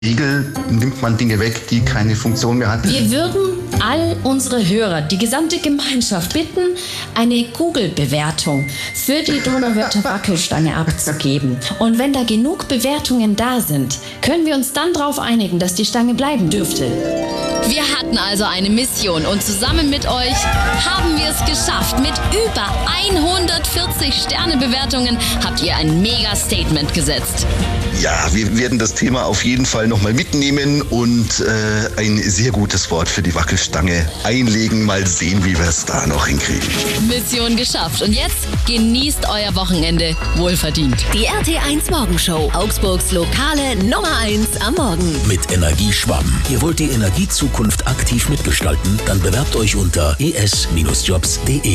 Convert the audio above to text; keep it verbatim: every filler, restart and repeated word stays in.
Regel nimmt man Dinge weg, die keine Funktion mehr hatten. Wir würden all unsere Hörer, die gesamte Gemeinschaft bitten, eine Google-Bewertung für die Donauwörther Wackelstange abzugeben. Und wenn da genug Bewertungen da sind, können wir uns dann darauf einigen, dass die Stange bleiben dürfte. Wir hatten also eine Mission und zusammen mit euch haben wir es geschafft. Mit über hundertvierzig Sterne-Bewertungen habt ihr ein Mega-Statement gesetzt. Ja, wir werden das Thema auf jeden Fall nochmal mitnehmen und äh, ein sehr gutes Wort für die Wackelstange einlegen. Mal sehen, wie wir es da noch hinkriegen. Mission geschafft. Und jetzt genießt euer Wochenende wohlverdient. Die R T eins Morgenshow. Augsburgs lokale Nummer eins am Morgen. Mit Energieschwamm. Ihr wollt die Energiezukunft aktiv mitgestalten? Dann bewerbt euch unter e s Bindestrich jobs punkt de.